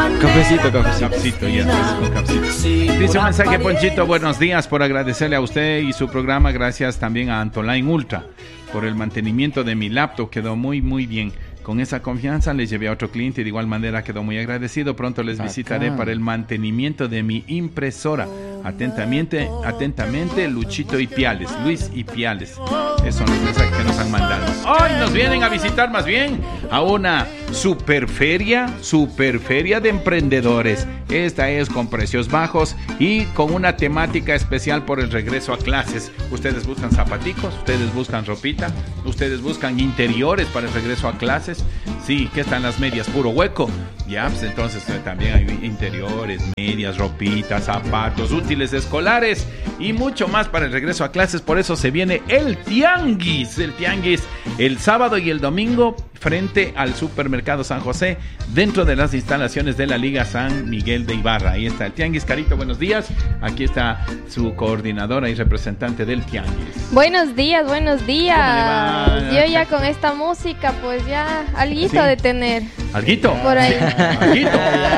Cafecito. Cafecito, ya estás con cafecito. Dice un mensaje, Ponchito, buenos días, por agradecerle a usted y su programa, gracias también a Antoline Ultra por el mantenimiento de mi laptop, quedó muy bien. Con esa confianza les llevé a otro cliente y de igual manera quedó muy agradecido. Pronto les visitaré para el mantenimiento de mi impresora. Atentamente, Luchito Ipiales, Luis Ipiales. Esos son los mensajes que nos han mandado. Hoy nos vienen a visitar más bien a una superferia de emprendedores. Esta es con precios bajos y con una temática especial por el regreso a clases. Ustedes buscan zapaticos, ustedes buscan ropita, ustedes buscan interiores para el regreso a clases. Sí, que están las medias puro hueco. Ya, pues entonces también hay interiores, medias, ropitas, zapatos, útiles escolares y mucho más para el regreso a clases. Por eso se viene el tianguis el sábado y el domingo frente al supermercado San José, dentro de las instalaciones de la Liga San Miguel de Ibarra. Ahí está el tianguis. Carito, buenos días. Aquí está su coordinadora y representante del tianguis. Buenos días. Yo ya con esta música, pues ya alguito de tener. ¿Alguito? Por ahí. ¿Alguito?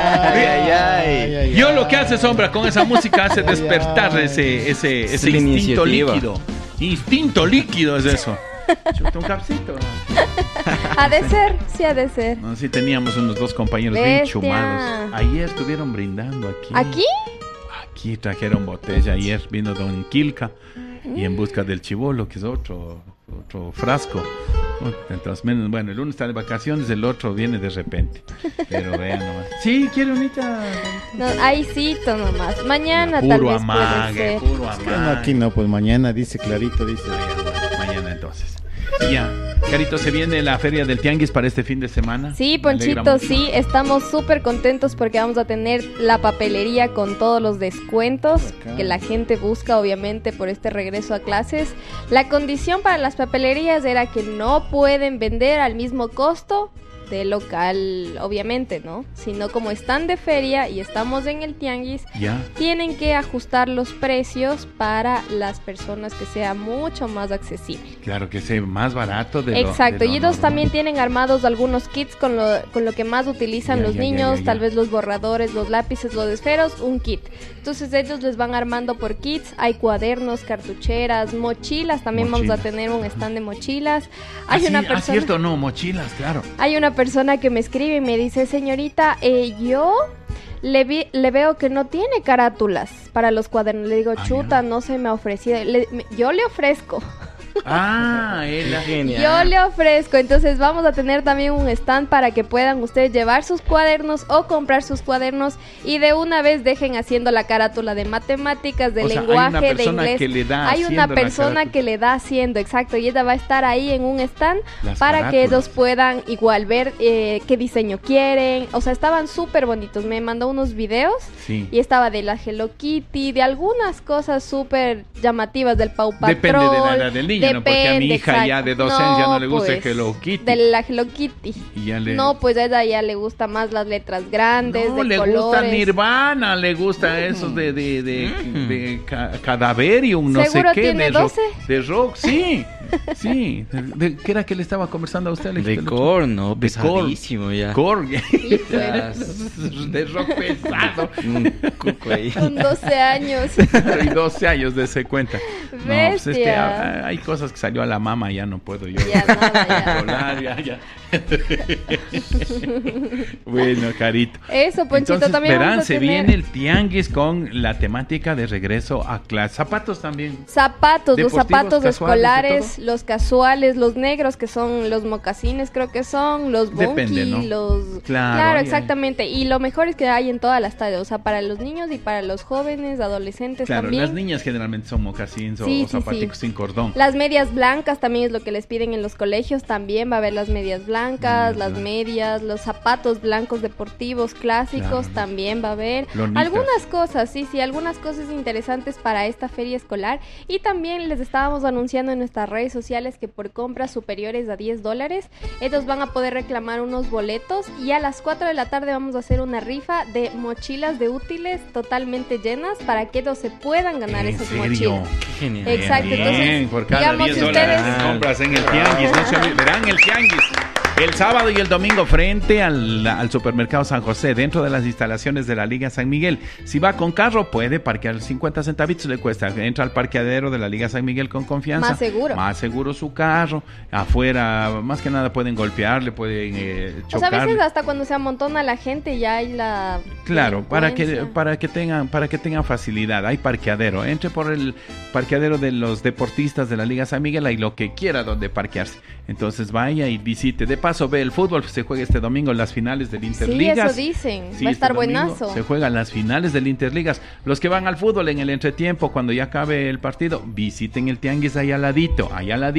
Yo lo que hace, Sombra, con esa música hace despertar ese instinto líquido. Instinto líquido es eso. Chuta un capsito. Ha de ser. No, sí teníamos unos dos compañeros bien chumados. Ayer estuvieron brindando aquí. ¿Aquí? Aquí trajeron botella. Ayer vino Don Quilca y en busca del chibolo, que es otro frasco. Entonces, bueno, el uno está de vacaciones, el otro viene de repente. Pero vean nomás. Sí, quiero unita. No, ahícito nomás. Mañana tal vez puede ser. Puro amague. No, aquí no, pues mañana dice clarito, dice. Mañana entonces. Ya, Carito, ¿se viene la feria del tianguis para este fin de semana? Sí, Ponchito, sí, estamos súper contentos porque vamos a tener la papelería con todos los descuentos que la gente busca, obviamente, por este regreso a clases. La condición para las papelerías era que no pueden vender al mismo costo del local, obviamente, ¿no? Sino como están de feria y estamos en el tianguis, tienen que ajustar los precios para las personas que sea mucho más accesible. Claro, que sea más barato Exacto, y ellos también tienen armados algunos kits con lo que más utilizan los niños, tal vez los borradores, los lápices, los esferos, un kit. Entonces ellos les van armando por kits, hay cuadernos, cartucheras, mochilas, también vamos a tener un stand de mochilas. Hay una persona... cierto, no, mochilas, claro. Hay una persona que me escribe y me dice, señorita, yo le veo que no tiene carátulas para los cuadernos. Le digo, chuta, no se me ha ofrecido. Yo le ofrezco. Él genial. Yo le ofrezco, entonces vamos a tener también un stand para que puedan ustedes llevar sus cuadernos o comprar sus cuadernos y de una vez dejen haciendo la carátula de matemáticas, de lenguaje, de inglés. Hay una persona que le da haciendo, exacto, y ella va a estar ahí en un stand para que ellos puedan igual ver qué diseño quieren. O sea, estaban súper bonitos. Me mandó unos videos y estaba de la Hello Kitty, de algunas cosas súper llamativas del Paw Patrol. Depende de la edad del niño. Porque a mi hija ya de 12 años ya no le gusta el Hello Kitty. De la Hello Kitty. No, pues a ella ya le gusta más las letras grandes, de le colores. Gusta Nirvana, le gusta esos de Cadaverium, no ¿seguro sé qué. Tiene 12? De rock, sí. Sí, ¿qué era que le estaba conversando a usted? De Core, ¿no? Pesadísimo ya. Core, de rock pesado. Un cuco ahí. Con 12 años. Y 12 años, dése cuenta. Bestia. No, hay cosas que salió a la mama, ya no puedo yo. Ya nada, ya. Bueno, Carito. Eso, Ponchito, entonces, también verán, vamos a se tener... viene el tianguis con la temática de regreso a clase. Zapatos también. Zapatos, los zapatos escolares, de los casuales, los negros que son los mocasines, creo que son, los bunky, depende, ¿no? los... Claro, exactamente. Y lo mejor es que hay en todas las tallas, o sea, para los niños y para los jóvenes, adolescentes también. Claro, las niñas generalmente son mocasines o zapaticos sin cordón. Las medias blancas también es lo que les piden en los colegios, también va a haber las medias blancas, las medias, los zapatos blancos deportivos clásicos, también va a haber. Lonitas. Algunas cosas, algunas cosas interesantes para esta feria escolar. Y también les estábamos anunciando en nuestras redes sociales que por compras superiores a $10, ellos van a poder reclamar unos boletos y a las 4 de la tarde vamos a hacer una rifa de mochilas de útiles totalmente llenas para que ellos se puedan ganar esas mochilas. Qué genial. Exacto, bien, entonces por cada $10 ustedes compras en el tianguis, no se verán el tianguis. El sábado y el domingo frente al supermercado San José, dentro de las instalaciones de la Liga San Miguel. Si va con carro, puede parquear 50 centavitos, le cuesta. Entra al parqueadero de la Liga San Miguel con confianza. Más seguro. Más seguro su carro. Afuera, más que nada pueden golpearle, pueden chocar. O sea, a veces hasta cuando se amontona la gente ya hay la... Claro, para que tengan facilidad. Hay parqueadero. Entre por el parqueadero de los deportistas de la Liga San Miguel, hay lo que quiera donde parquearse. Entonces vaya y visite. De paso ve el fútbol, se juega este domingo las finales del Interligas. Sí, eso dicen, sí, va a estar este buenazo. Se juegan las finales del Interligas. Los que van al fútbol en el entretiempo, cuando ya acabe el partido, visiten el tianguis ahí al ladito,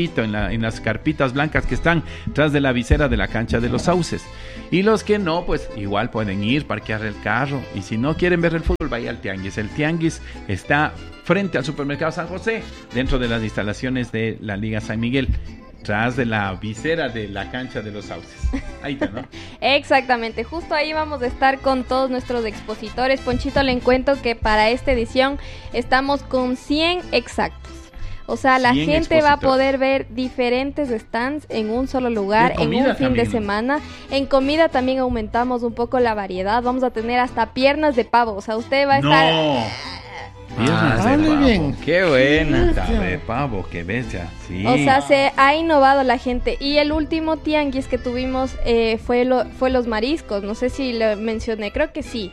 en las carpitas blancas que están tras de la visera de la cancha de los Sauces. Y los que no, pues igual pueden ir, parquear el carro. Y si no quieren ver el fútbol, vaya al tianguis. El tianguis está frente al supermercado San José, dentro de las instalaciones de la Liga San Miguel, tras de la visera de la cancha de los Sauces. Ahí está, ¿no? Exactamente, justo ahí vamos a estar con todos nuestros expositores. Ponchito, le cuento que para esta edición estamos con 100 exactos. O sea, la gente va a poder ver diferentes stands en un solo lugar, en un fin de semana. En comida también aumentamos un poco la variedad. Vamos a tener hasta piernas de pavo. O sea, usted va a estar... Piernas de pavo. Bien. Qué buena. De pavo, qué bella. Sí. O sea, se ha innovado la gente. Y el último tianguis que tuvimos fue los mariscos. No sé si lo mencioné, creo que sí.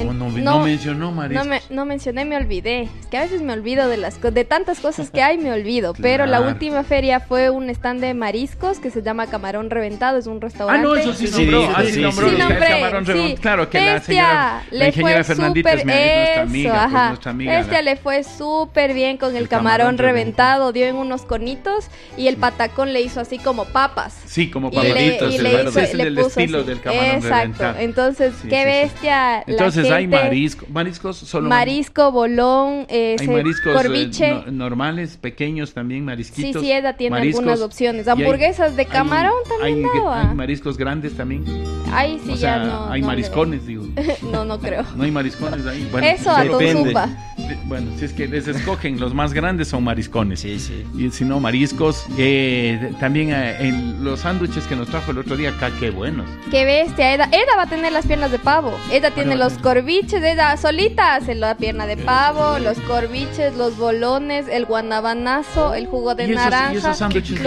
No mencionó mariscos. No mencioné, me olvidé. Es que a veces me olvido de tantas cosas que hay, me olvido. Claro. Pero la última feria fue un stand de mariscos que se llama Camarón Reventado. Es un restaurante. No, eso sí nombró. Sí, Camarón Reventado. Claro que Bestia, la ingeniera Fernandita es nuestra amiga. Pues, nuestra amiga. Bestia le fue súper bien con el camarón reventado. Dio en unos conitos y el patacón le hizo así como papas. Sí, como papaditos. Ese es el estilo así del camarón reventado. Exacto. Entonces, qué bestia. Entonces hay mariscos solo. Marisco, bolón, hay mariscos corviche. Normales, pequeños también, marisquitos. Sí, ella tiene algunas opciones. Hamburguesas de camarón también daba. Hay mariscos grandes también. Ahí sí, o sea, ya no. Hay mariscones, digo. No creo. No hay mariscones ahí. Bueno, eso a Tonsupa. Bueno, si es que les escogen, los más grandes son mariscones. Sí. Y si no, mariscos. También en los sándwiches que nos trajo el otro día, qué buenos. Qué bestia. Eda va a tener las piernas de pavo. Eda tiene los corviches. Eda solita hace la pierna de pavo, los corviches, los bolones, el guanabanazo, el jugo de naranja. Los sándwiches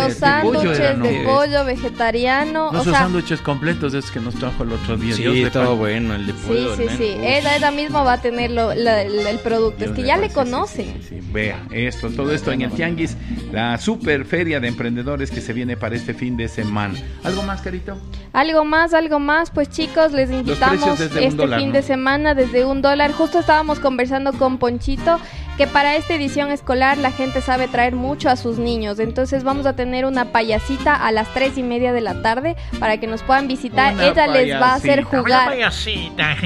de pollo vegetariano. Esos sándwiches completos es que nos trajo el otro día. Sí, estaba bueno el de pollo. Sí. Eda mismo va a tener el producto. Es que ya le conocen. Sí. Vea, todo esto en el tianguis, la super feria de emprendedores que se viene para este fin de semana. ¿Algo más, Carito? Algo más, pues chicos, les invitamos fin de semana desde $1. Justo estábamos conversando con Ponchito que para esta edición escolar la gente sabe traer mucho a sus niños. Entonces vamos a tener una payasita a las 3:30 de la tarde para que nos puedan visitar. Ella les va a hacer jugar. Una payasita.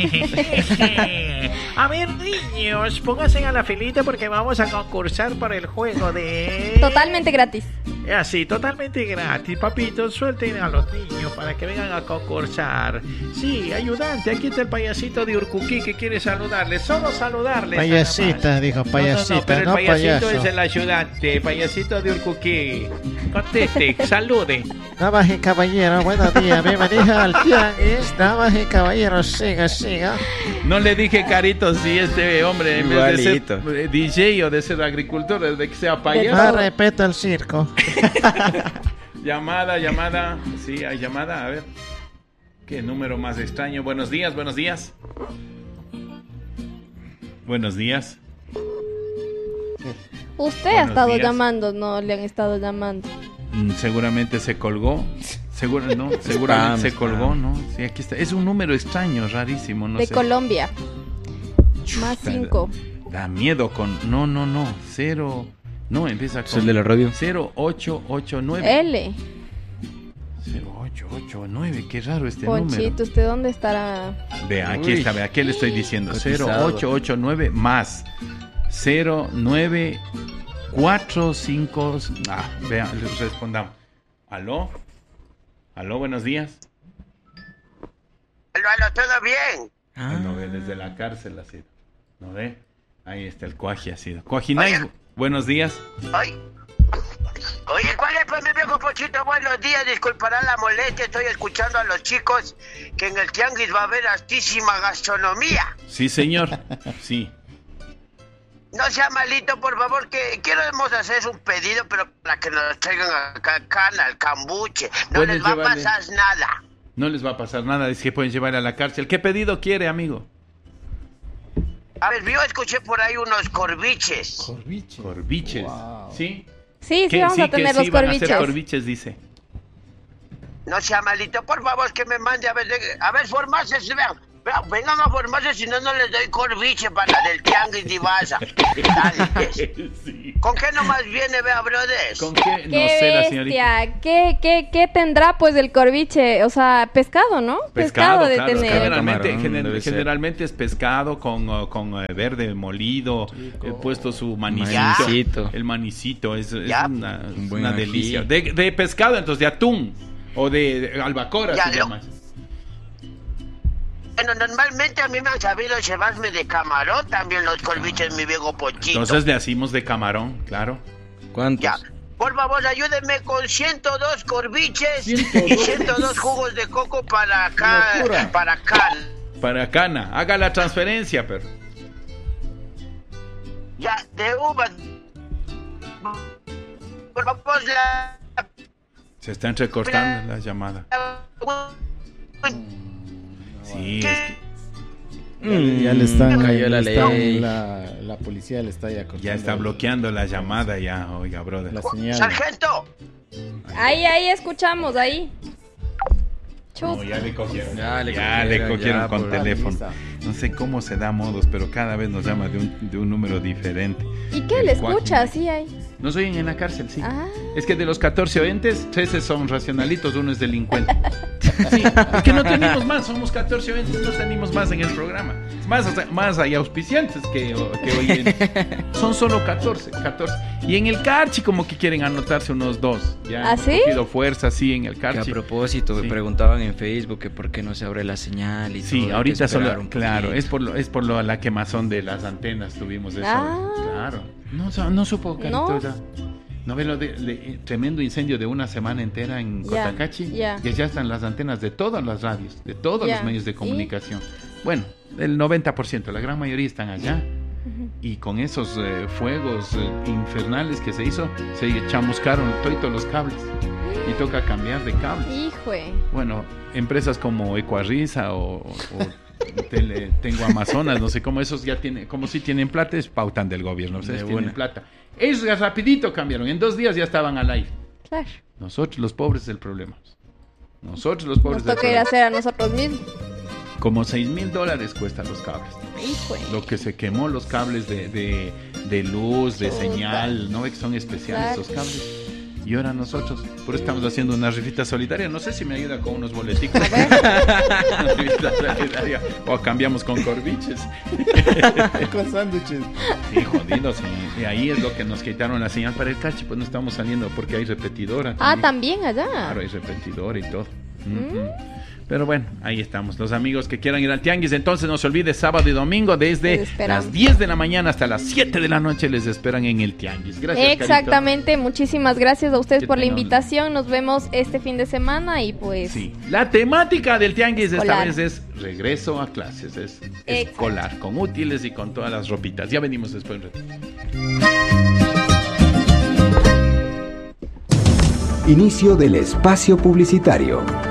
A ver, niños, pónganse a la filita porque vamos a concursar para el juego de... Totalmente gratis. Así, totalmente gratis, papitos, suelten a los niños para que vengan a concursar. Sí, ayudante, aquí está el payasito de Urcuquí que quiere saludarles, solo saludarles. Payasita, dijo payasita, no, pero el payasito payaso. Es el ayudante, payasito de Urcuquí. Conteste, salude. Damas y caballeros, buenos días, bienvenidos al tianguis. Damas y caballeros, siga. No le dije, Carito, si este hombre en vez de ser DJ o de ser agricultor, de que sea payaso. Más respeto al circo. Llamada. Sí, hay llamada. A ver. Qué número más extraño. Buenos días. Buenos días. Usted ha estado llamando, no le han estado llamando. Seguramente se colgó. Seguramente se colgó, ¿no? Sí, aquí está. Es un número extraño, rarísimo, no sé. De Colombia. Más 5. Da miedo con... No. 0... No, empieza con... ¿Es el de la radio? 0889. L. 0889, qué raro este Ponchito, número. Ponchito, ¿usted dónde estará? Vea, aquí está, vea, ¿qué le estoy diciendo? 0889 más 0945... vea, les respondamos. ¿Aló? Buenos días. Aló, ¿todo bien? No ve, desde la cárcel así. ¿No ve? Ahí está el Cuaji así. Cuajinay, buenos días. Oye, ¿cuál es, pues, mi viejo Pochito? Buenos días, disculparán la molestia, estoy escuchando a los chicos que en el tianguis va a haber altísima gastronomía. Sí, señor, sí. No sea malito, por favor, que queremos hacer un pedido, pero para que nos traigan acá cana, al cambuche. No les va a pasar nada. No les va a pasar nada, es que pueden llevar a la cárcel. ¿Qué pedido quiere, amigo? A ver, yo escuché por ahí unos corviches. Corviches, Wow. ¿sí? Sí, vamos a tener los van a corviches. hacer corviches, dice. No sea malito, por favor, que me mande a ver, formarse, vengan a formarse, si no, no les doy corviche para del tianguis de Ibaza. Dale, pues. Sí. ¿Con qué nomás viene, vea, brothers? ¿Con qué? No ¡Qué sé, la bestia! señorita. ¿Qué tendrá pues el corviche? O sea, pescado, ¿no? Pescado de claro, tener. Generalmente, Camarón, debe ser. generalmente es pescado con verde molido, puesto su manicito. Manicito. El manicito es Ya. Un buen una ají. delicia. De pescado, entonces, de atún o de albacora Ya, se llama. Bueno, normalmente a mí me han sabido llevarme de camarón también los corviches, mi viejo Pochito. Entonces le hacimos de camarón, claro. ¿Cuántos? Ya. Por favor, ayúdenme con 102 corviches y 102 jugos de coco para acá, Locura. para acá. Para cana, haga la transferencia, pero. Ya, de uvas. Por favor, Se está entrecortando la llamada. Sí, es que Ya le están, Cayó la le están- ley. la policía le está ya cortando ya está bloqueando la llamada ya, oiga, brother. la señal. Sargento, Ahí escuchamos, ahí. No, Chut. ya le cogieron. Ya le cogieron ya, con por- teléfono. lista. No sé cómo se da modos, pero cada vez nos llama de un número diferente. ¿Y qué El le cuac. escucha? Sí, ahí. Nos oyen en la cárcel, sí. Ah. Es que de los 14 oyentes, 13 son racionalitos, uno es delincuente. Sí, es que no tenemos más, somos 14 oyentes, no tenemos más en el programa. Más hay auspiciantes que oyen. Son solo 14. Y en el Carchi como que quieren anotarse unos 2. Ya ¿Ah, han sí? cogido fuerza, sí, en el Que a Carchi. propósito, me Sí. preguntaban en Facebook que por qué no se abre la señal y todo. Sí, hay que ahorita esperar solo, un claro, poquito. es por la quemazón de las antenas tuvimos eso. Ah. Claro. No supo, Carito, No. ya. ¿No ve lo de tremendo incendio de una semana entera en Ya, Cotacachi? ya. Que ya están las antenas de todas las radios, de todos Ya. los medios de ¿Y? comunicación. Bueno, el 90%, la gran mayoría están allá. Y con esos fuegos infernales que se hizo, se chamuscaron todos los cables. Y toca cambiar de cables. Híjole. Bueno, empresas como Ecuarrisa o Tengo Amazonas, no sé cómo esos ya tienen, como si tienen plata, es pautan del gobierno, ustedes De tienen una. plata. Ellos ya rapidito cambiaron, en 2 días ya estaban al aire. Claro. Nosotros los pobres es el problema. Nosotros los pobres Nos del toca ir a problema. hacer a nosotros mismos. Como $6,000 cuestan los cables. Híjole. Lo que se quemó los cables de luz, de Puta. señal, ¿no ve que son especiales Claro. esos cables? Y ahora nosotros, por eso estamos haciendo una rifita solidaria. No sé si me ayuda con unos boleticos. Una rifita solidaria. O cambiamos con corviches. Con sándwiches. Sí, jodidos. Y ahí es lo que nos quitaron la señal para el Cachi. Pues no estamos saliendo porque hay repetidora. Ah, también. también allá. Claro, hay repetidora y todo. Ujú. Pero bueno, ahí estamos. Los amigos que quieran ir al Tianguis, entonces no se olvide, sábado y domingo, desde Les esperamos. las 10 de la mañana hasta las 7 de la noche les esperan en el Tianguis. Gracias, Exactamente, muchísimas gracias a ustedes Que por la tengan- invitación. Nos vemos este fin de semana y pues Carito. Sí. La temática del Tianguis esta Escolar. vez es regreso a clases, es Exacto. escolar, con útiles y con todas las ropitas. Ya venimos después. Inicio del espacio publicitario.